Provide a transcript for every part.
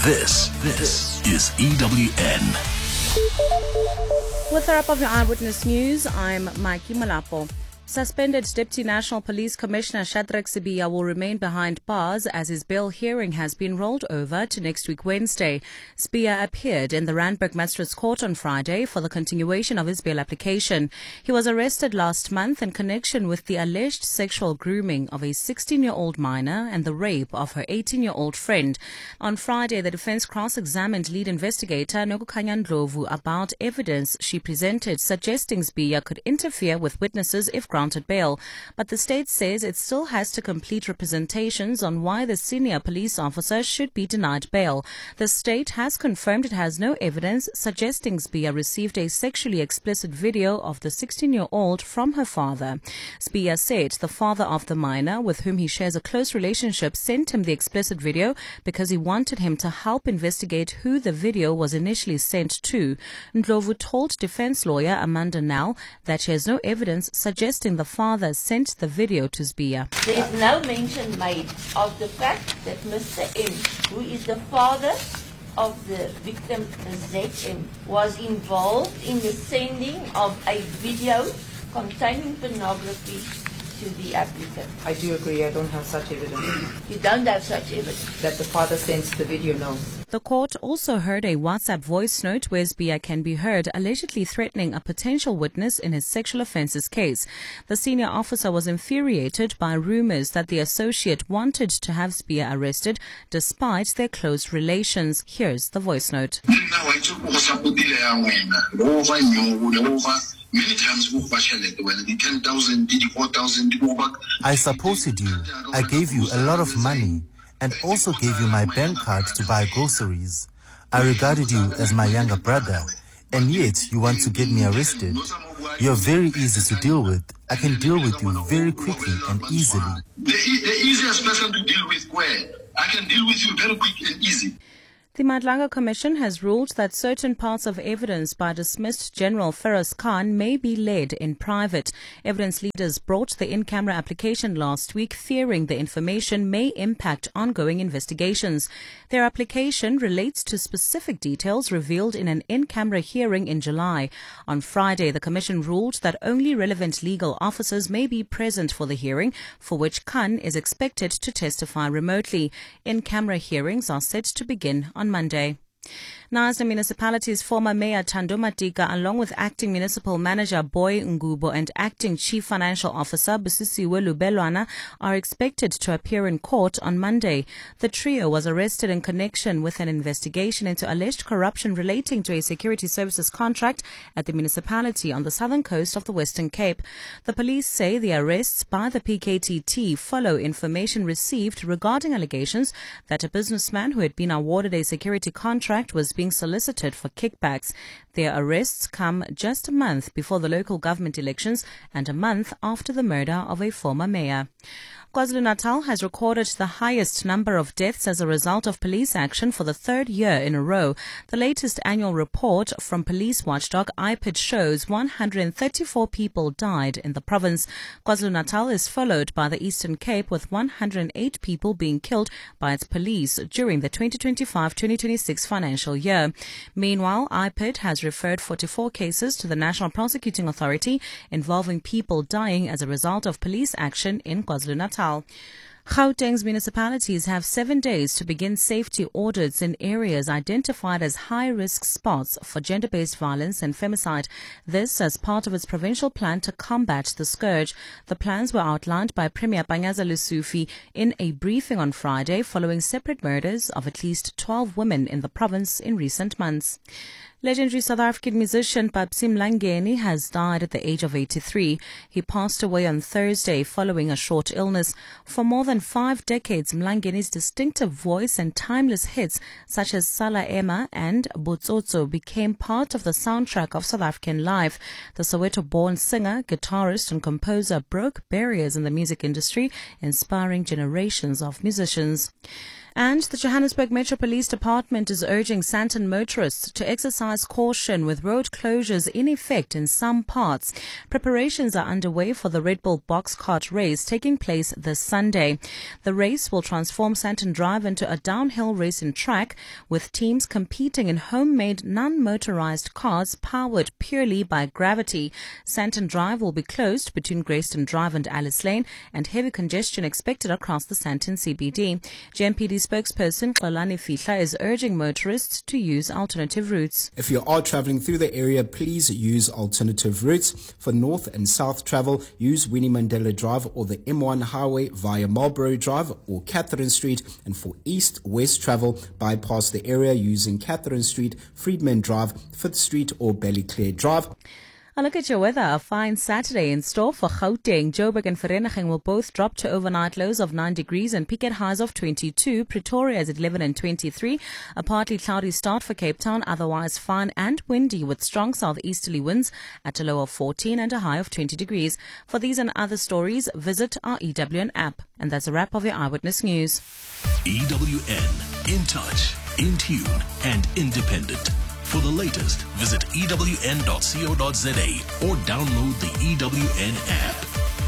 This is EWN. With a wrap of your Eyewitness News, I'm Mikey Malapo. Suspended Deputy National Police Commissioner Shadrack Sibiya will remain behind bars as his bail hearing has been rolled over to next week Wednesday. Sibiya appeared in the Randburg Magistrates Court on Friday for the continuation of his bail application. He was arrested last month in connection with the alleged sexual grooming of a 16-year-old minor and the rape of her 18-year-old friend. On Friday, the defense cross-examined lead investigator Nokukhanya Ndlovu about evidence she presented suggesting Sibiya could interfere with witnesses if granted bail, but the state says it still has to complete representations on why the senior police officer should be denied bail. The state has confirmed it has no evidence suggesting Sibiya received a sexually explicit video of the 16-year-old from her father. Sibiya said the father of the minor, with whom he shares a close relationship, sent him the explicit video because he wanted him to help investigate who the video was initially sent to. Ndlovu told defense lawyer Amanda Nell that she has no evidence suggesting the father sent the video to Sibiya. There is no mention made of the fact that Mr. M, who is the father of the victim ZM, was involved in the sending of a video containing pornography to the applicant. I do agree, I don't have such evidence. You don't have such evidence? That the father sends the video, no. The court also heard a WhatsApp voice note where Sibiya can be heard allegedly threatening a potential witness in his sexual offences case. The senior officer was infuriated by rumours that the associate wanted to have Sibiya arrested despite their close relations. Here's the voice note. Many times the 10,000, 4,000. I supported you. I gave you a lot of money and also gave you my bank card to buy groceries. I regarded you as my younger brother, and yet you want to get me arrested. You're very easy to deal with. I can deal with you very quickly and easily. The easiest person to deal with, where? I can deal with you very quick and easy. The Madlanga Commission has ruled that certain parts of evidence by dismissed General Feroz Khan may be led in private. Evidence leaders brought the in-camera application last week, fearing the information may impact ongoing investigations. Their application relates to specific details revealed in an in-camera hearing in July. On Friday, the Commission ruled that only relevant legal officers may be present for the hearing, for which Khan is expected to testify remotely. In-camera hearings are set to begin on Monday. Knysna Municipality's former Mayor Thando Matika, along with Acting Municipal Manager Boy Ngubo and Acting Chief Financial Officer Busisiwe Lubelwana, are expected to appear in court on Monday. The trio was arrested in connection with an investigation into alleged corruption relating to a security services contract at the municipality on the southern coast of the Western Cape. The police say the arrests by the PKTT follow information received regarding allegations that a businessman who had been awarded a security contract was being solicited for kickbacks. Their arrests come just a month before the local government elections and a month after the murder of a former mayor. KwaZulu-Natal has recorded the highest number of deaths as a result of police action for the third year in a row. The latest annual report from police watchdog IPID shows 134 people died in the province. KwaZulu-Natal is followed by the Eastern Cape, with 108 people being killed by its police during the 2025-2026 financial year. Meanwhile, IPID has referred 44 cases to the National Prosecuting Authority involving people dying as a result of police action in KwaZulu-Natal. Gauteng's municipalities have 7 days to begin safety audits in areas identified as high-risk spots for gender-based violence and femicide. This as part of its provincial plan to combat the scourge. The plans were outlined by Premier Panyaza Lesufi in a briefing on Friday following separate murders of at least 12 women in the province in recent months. Legendary South African musician Babsi Mlangeni has died at the age of 83. He passed away on Thursday following a short illness. For more than 5 decades, Mlangeni's distinctive voice and timeless hits such as Sala Emma and Botsotso became part of the soundtrack of South African life. The Soweto-born singer, guitarist and composer broke barriers in the music industry, inspiring generations of musicians. And the Johannesburg Metro Police Department is urging Sandton motorists to exercise caution with road closures in effect in some parts. Preparations are underway for the Red Bull box cart race taking place this Sunday. The race will transform Sandton Drive into a downhill racing track with teams competing in homemade non-motorized cars powered purely by gravity. Sandton Drive will be closed between Grayston Drive and Alice Lane, and heavy congestion expected across the Sandton CBD. GMPD spokesperson Xolani Fihla is urging motorists to use alternative routes. If you are traveling through the area, please use alternative routes. For north and south travel, use Winnie Mandela Drive or the M1 highway via Marlborough Drive or Catherine Street. And for east-west travel, bypass the area using Catherine Street, Friedman Drive, 5th Street or Ballyclare Drive. A look at your weather. A fine Saturday in store for Gauteng. Joburg and Vereeniging will both drop to overnight lows of 9 degrees and peak at highs of 22. Pretoria is at 11 and 23. A partly cloudy start for Cape Town, otherwise fine and windy with strong southeasterly winds at a low of 14 and a high of 20 degrees. For these and other stories, visit our EWN app. And that's a wrap of your Eyewitness News. EWN, in touch, in tune, and independent. For the latest, visit ewn.co.za or download the EWN app.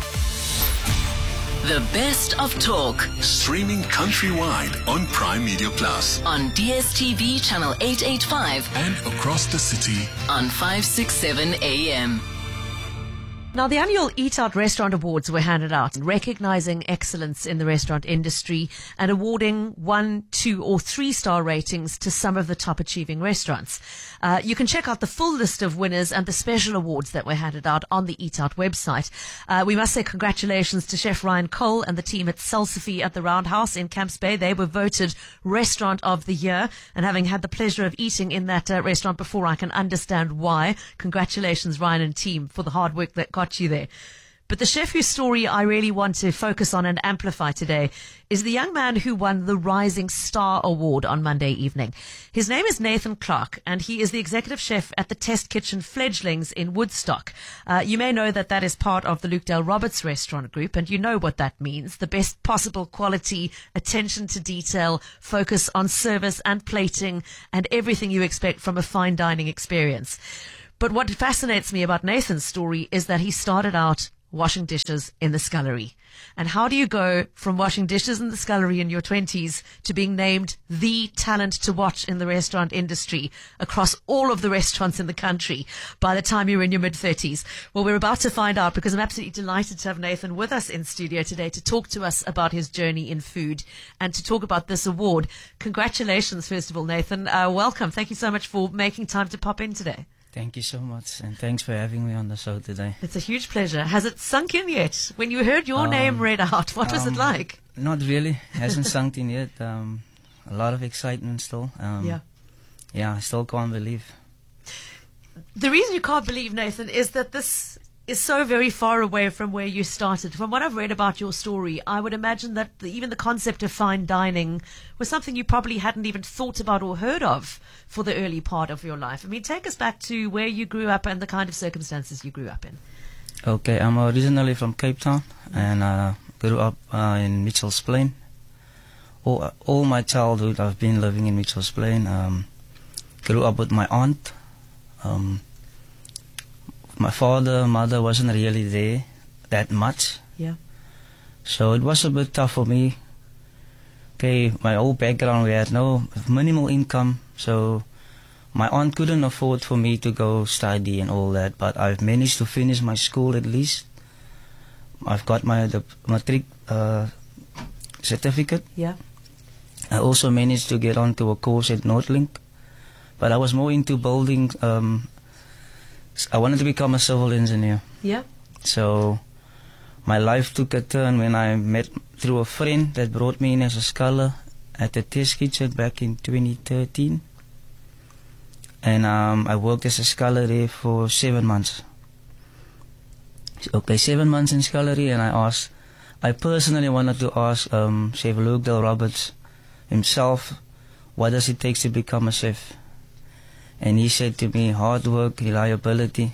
The best of talk. Streaming countrywide on Prime Media Plus. On DSTV channel 885. And across the city on 567 AM. Now, the annual Eat Out Restaurant Awards were handed out, recognizing excellence in the restaurant industry and awarding 1, 2 or 3 star ratings to some of the top achieving restaurants. You can check out the full list of winners and the special awards that were handed out on the Eat Out website. We must say congratulations to Chef Ryan Cole and the team at Salsify at the Roundhouse in Camps Bay. They were voted Restaurant of the Year, and having had the pleasure of eating in that restaurant before, I can understand why. Congratulations, Ryan and team, for the hard work that got you there. But the chef whose story I really want to focus on and amplify today is the young man who won the Rising Star Award on Monday evening. His name is Nathan Clark, and he is the executive chef at the Test Kitchen Fledglings in Woodstock. You may know that is part of the Luke Dale Roberts restaurant group, and you know what that means. The best possible quality, attention to detail, focus on service and plating, and everything you expect from a fine dining experience. But what fascinates me about Nathan's story is that he started out washing dishes in the scullery. And how do you go from washing dishes in the scullery in your 20s to being named the talent to watch in the restaurant industry across all of the restaurants in the country by the time you're in your mid-30s? Well, we're about to find out, because I'm absolutely delighted to have Nathan with us in studio today to talk to us about his journey in food and to talk about this award. Congratulations, first of all, Nathan. Welcome. Thank you so much for making time to pop in today. Thank you so much, and thanks for having me on the show today. It's a huge pleasure. Has it sunk in yet? When you heard your name read out, what was it like? Not really. Hasn't sunk in yet. A lot of excitement still. Yeah, I still can't believe. The reason you can't believe, Nathan, is that this is so very far away from where you started. From what I've read about your story, I would imagine that even the concept of fine dining was something you probably hadn't even thought about or heard of for the early part of your life. I mean, take us back to where you grew up and the kind of circumstances you grew up in. Okay, I'm originally from Cape Town and grew up in Mitchell's Plain. All my childhood I've been living in Mitchell's Plain. Grew up with my aunt. My father, mother wasn't really there that much. Yeah. So it was a bit tough for me. Okay, my whole background, we had minimal income, so my aunt couldn't afford for me to go study and all that, but I've managed to finish my school at least. I've got the matric certificate. Yeah. I also managed to get onto a course at Northlink, but I was more into building. I wanted to become a civil engineer. Yeah. So my life took a turn when I met through a friend that brought me in as a scholar at the Test Kitchen back in 2013. And I worked as a scholar there for 7 months. Okay, 7 months in scullery, and I personally wanted to ask Chef Luke Dale Roberts himself, what does it take to become a chef? And he said to me, hard work, reliability,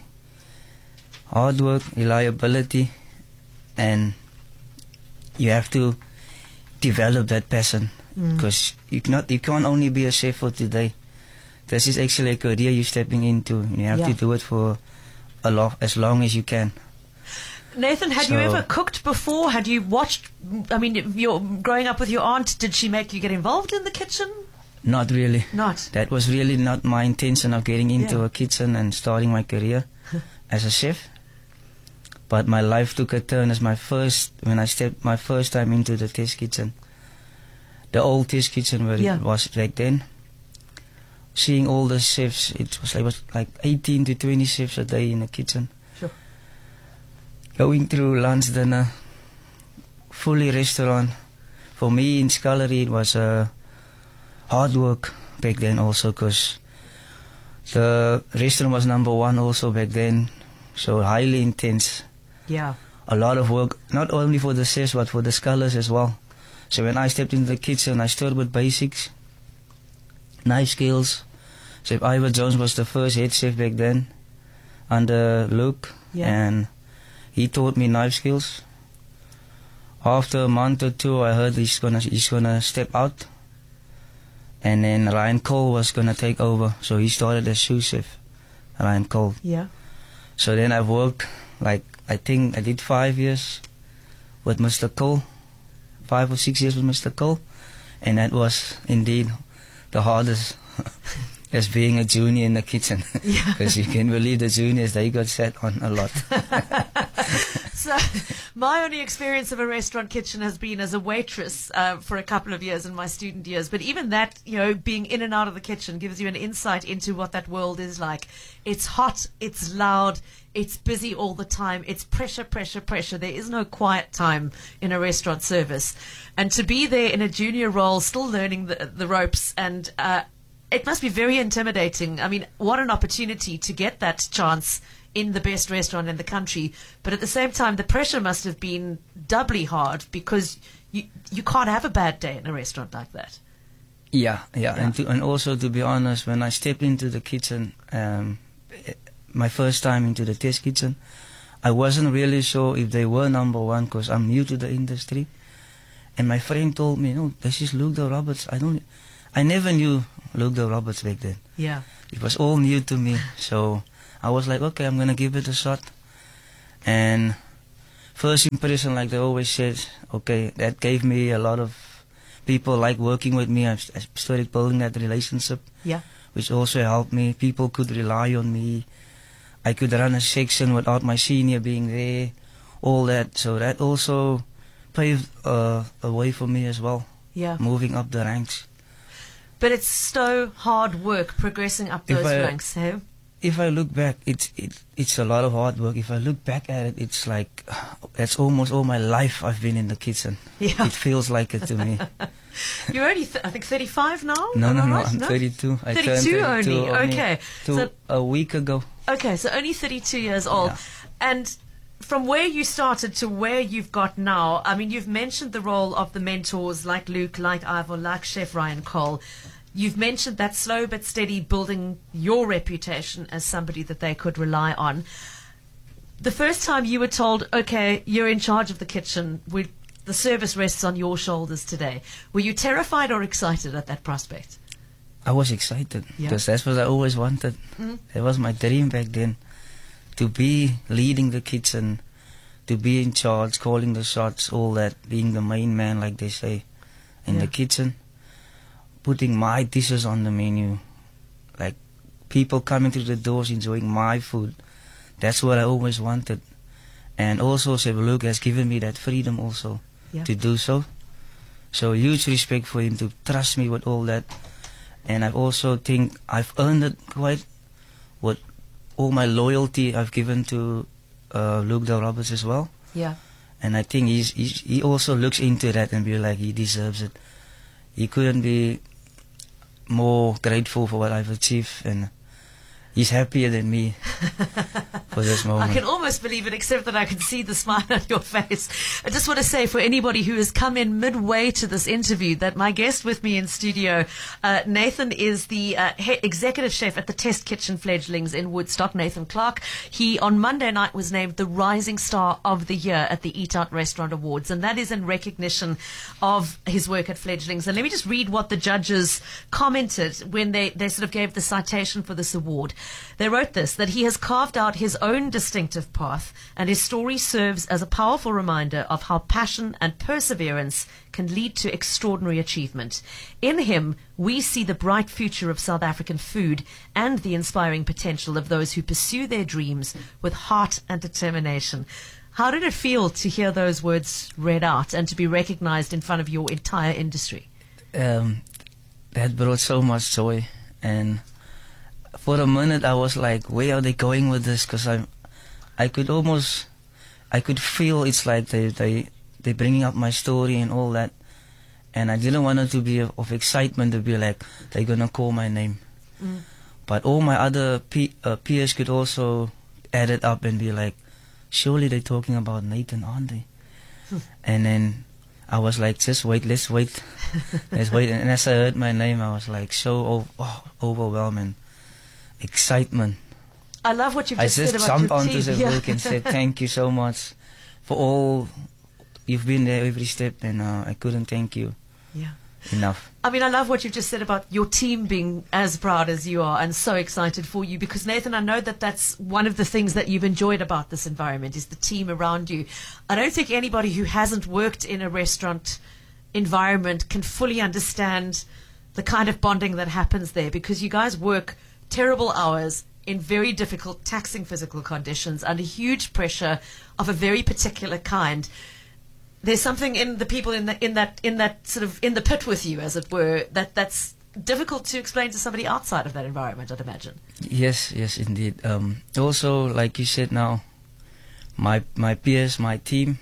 and you have to develop that passion. because you can't only be a chef for today. This is actually a career you're stepping into. You have to do it for as long as you can. Nathan, had you ever cooked before? Had you watched? I mean, you're growing up with your aunt. Did she make you get involved in the kitchen? Not really. Not. That was really not my intention of getting into a kitchen and starting my career as a chef. But my life took a turn as when I stepped my first time into the test kitchen. The old test kitchen where it was back then. Seeing all the chefs, it was like 18 to 20 chefs a day in the kitchen. Sure. Going through lunch, dinner, fully restaurant. For me in Scullery, it was hard work back then also, because the restaurant was number one also back then, so highly intense. Yeah. A lot of work, not only for the chefs but for the scullers as well. So when I stepped into the kitchen, I started with basics, knife skills. Chef Ivor Jones was the first head chef back then under Luke, and he taught me knife skills. After a month or two, I heard he's gonna step out, and then Ryan Cole was gonna take over. So he started as sous chef, Ryan Cole. Yeah. So then I've worked, like, I think I did 5 years with Mr. Cole, 5 or 6 years with Mr. Cole, and that was indeed the hardest as being a junior in the kitchen, because you can believe the juniors, they got set on a lot. So my only experience of a restaurant kitchen has been as a waitress for a couple of years in my student years. But even that, you know, being in and out of the kitchen gives you an insight into what that world is like. It's hot, it's loud, it's busy all the time. It's pressure, pressure, pressure. There is no quiet time in a restaurant service. And to be there in a junior role, still learning the ropes, and it must be very intimidating. I mean, what an opportunity to get that chance in the best restaurant in the country. But at the same time, the pressure must have been doubly hard, because you can't have a bad day in a restaurant like that. Yeah. And also, to be honest, when I stepped into the kitchen, my first time into the test kitchen, I wasn't really sure if they were number one, because I'm new to the industry. And my friend told me, no, this is Luke Del Roberts. I never knew Luke Del Roberts back then. Yeah. It was all new to me. So I was like, okay, I'm going to give it a shot. And first impression, like they always said, okay, that gave me a lot of people like working with me. I started building that relationship, which also helped me. People could rely on me. I could run a section without my senior being there, all that. So that also paved a way for me as well, moving up the ranks. But it's so hard work progressing up those ranks, hey? If I look back, it's a lot of hard work. If I look back at it, it's like that's almost all my life I've been in the kitchen. Yeah. It feels like it to me. You're only, I think, 35 now? No, I'm 32. 32 I turned 32 only? Okay. So a week ago. Okay, so only 32 years old. Yeah. And from where you started to where you've got now, I mean, you've mentioned the role of the mentors like Luke, like Ivor, like Chef Ryan Cole. You've mentioned that slow but steady building your reputation as somebody that they could rely on. The first time you were told, okay, you're in charge of the kitchen, the service rests on your shoulders today, were you terrified or excited at that prospect? I was excited, because that's what I always wanted. That was my dream back then, to be leading the kitchen, to be in charge, calling the shots, all that, being the main man, like they say, in the kitchen. Putting my dishes on the menu, like people coming through the doors enjoying my food. That's what I always wanted. And also Chef Luke has given me that freedom also to do so. So huge respect for him to trust me with all that. And I also think I've earned it quite, with all my loyalty I've given to Luke Del Roberts as well. Yeah. And I think he also looks into that and be like, he deserves it. He couldn't be more grateful for what I've achieved, and he's happier than me for this moment. I can almost believe it, except that I can see the smile on your face. I just want to say, for anybody who has come in midway to this interview, that my guest with me in studio, Nathan, is the executive chef at the Test Kitchen Fledglings in Woodstock, Nathan Clark. He, on Monday night, was named the Rising Star of the Year at the Eat Out Restaurant Awards, and that is in recognition of his work at Fledglings. And let me just read what the judges commented when they sort of gave the citation for this award. They wrote this, that he has carved out his own distinctive path, and his story serves as a powerful reminder of how passion and perseverance can lead to extraordinary achievement. In him, we see the bright future of South African food and the inspiring potential of those who pursue their dreams with heart and determination. How did it feel to hear those words read out and to be recognized in front of your entire industry? That brought so much joy, and for a minute I was like, where are they going with this? Because I could feel it's like they bringing up my story and all that, and I didn't want it to be of excitement to be like they're gonna call my name. But all my other peers could also add it up and be like, surely they're talking about Nathan, aren't they? And then I was like, just wait, let's wait. Let's wait. And as I heard my name, I was like so overwhelmed and excitement. I love what you've just said about your team. I just jumped onto the book and said, thank you so much for all. You've been there every step, and I couldn't thank you enough. I mean, I love what you've just said about your team being as proud as you are and so excited for you, because Nathan, I know that that's one of the things that you've enjoyed about this environment is the team around you. I don't think anybody who hasn't worked in a restaurant environment can fully understand the kind of bonding that happens there, because you guys work terrible hours in very difficult, taxing physical conditions under huge pressure of a very particular kind. There's something in the people in that sort of in the pit with you, as it were, that's difficult to explain to somebody outside of that environment, I'd imagine. Yes, indeed. Also, like you said now, my peers, my team,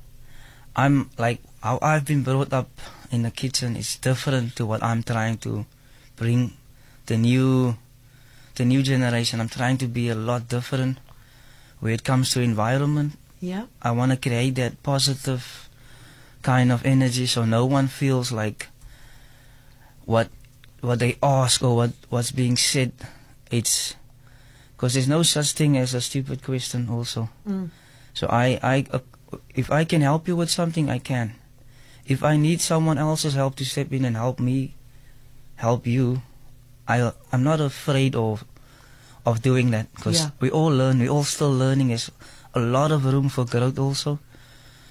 I'm like, how I've been brought up in the kitchen is different to what I'm trying to bring the new generation. I'm trying to be a lot different when it comes to environment. Yeah. I want to create that positive kind of energy, so no one feels like what they ask or what's being said. It's because there's no such thing as a stupid question also. So I if I can help you with something, I can. If I need someone else's help to step in and help me help you, I'm not afraid of doing that, because we all learn, we all still learning. There's a lot of room for growth also.